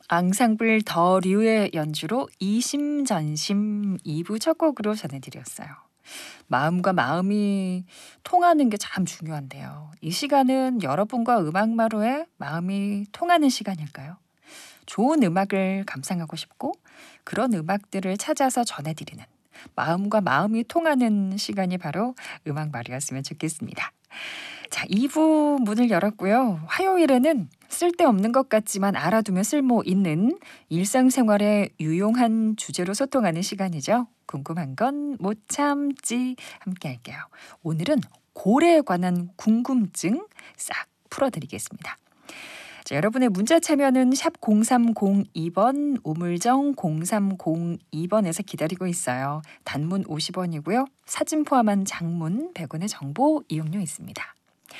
앙상블 더 류의 연주로 이심전심 2부 첫 곡으로 전해드렸어요. 마음과 마음이 통하는 게 참 중요한데요. 이 시간은 여러분과 음악마루에 마음이 통하는 시간일까요? 좋은 음악을 감상하고 싶고 그런 음악들을 찾아서 전해드리는 마음과 마음이 통하는 시간이 바로 음악마루였으면 좋겠습니다. 자, 2부 문을 열었고요. 화요일에는 쓸데없는 것 같지만 알아두면 쓸모 있는 일상생활에 유용한 주제로 소통하는 시간이죠. 궁금한 건 못 참지 함께 할게요. 오늘은 고래에 관한 궁금증 싹 풀어드리겠습니다. 자, 여러분의 문자 참여는 샵 0302번 우물정 0302번에서 기다리고 있어요. 단문 50원이고요. 사진 포함한 장문 100원의 정보 이용료 있습니다.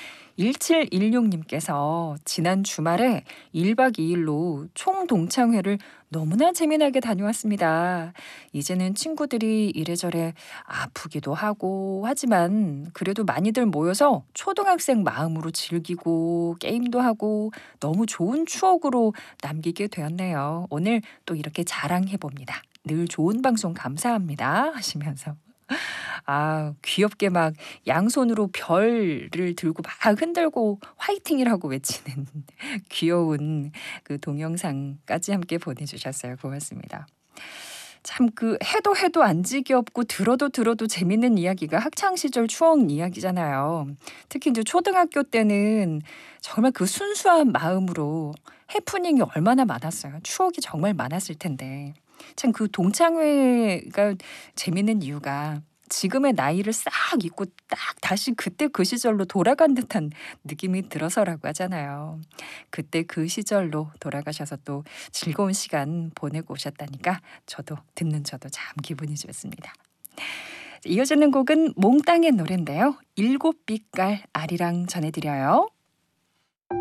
1716님께서 지난 주말에 1박 2일로 총동창회를 너무나 재미나게 다녀왔습니다. 이제는 친구들이 이래저래 아프기도 하고 하지만 그래도 많이들 모여서 초등학생 마음으로 즐기고 게임도 하고 너무 좋은 추억으로 남기게 되었네요. 오늘 또 이렇게 자랑해봅니다. 늘 좋은 방송 감사합니다 하시면서 귀엽게 막 양손으로 별을 들고 막 흔들고 화이팅이라고 외치는 귀여운 그 동영상까지 함께 보내주셨어요. 고맙습니다. 참 해도 안 지겹고 들어도 재밌는 이야기가 학창시절 추억 이야기잖아요. 특히 이제 초등학교 때는 정말 그 순수한 마음으로 해프닝이 얼마나 많았어요. 추억이 정말 많았을 텐데. 참 그 동창회가 재밌는 이유가 지금의 나이를 싹 잊고 딱 다시 그때 그 시절로 돌아간 듯한 느낌이 들어서라고 하잖아요. 그때 그 시절로 돌아가셔서 또 즐거운 시간 보내고 오셨다니까 듣는 저도 참 기분이 좋습니다. 이어지는 곡은 몽땅의 노래인데요. 일곱 빛깔 아리랑 전해드려요.